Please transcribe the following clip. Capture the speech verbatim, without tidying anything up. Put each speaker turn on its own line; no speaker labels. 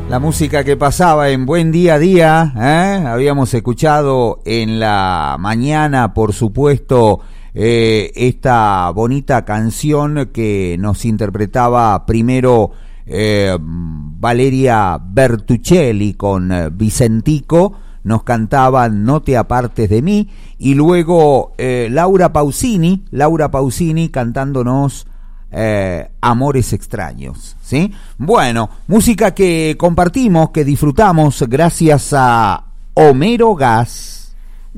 La música que pasaba en Buen Día a Día, ¿eh? Habíamos escuchado en la mañana, por supuesto, eh, esta bonita canción que nos interpretaba primero eh, Valeria Bertuccelli con eh, Vicentico, nos cantaba No te apartes de mí, y luego eh, Laura Pausini, Laura Pausini cantándonos Eh, Amores Extraños, ¿sí? Bueno, música que compartimos, que disfrutamos gracias a Homero Gas.